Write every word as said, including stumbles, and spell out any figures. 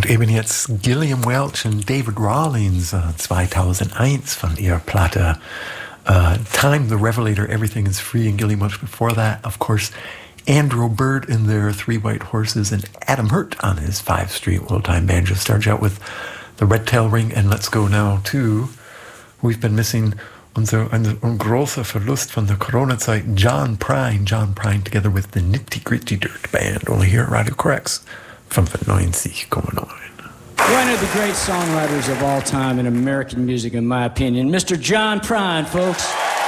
Und eben jetzt Gilliam Welch und David Rawlings uh, zweitausendeins von ihrer Platte uh, Time the Revelator, Everything is Free, and Gilliam Welch before that, of course, Andrew Bird in their Three White Horses, and Adam Hurt on his Five Street Old-Time Banjo. Starts out with the Red Tail Ring, and let's go now to, we've been missing unser, ein, ein großer Verlust von der Corona-Zeit, John Prine, John Prine together with the Nitty Gritty Dirt Band, only here at Radio Correx, fünfundneunzig Komma neun. One of the great songwriters of all time in American music, in my opinion, Mister John Prine, folks.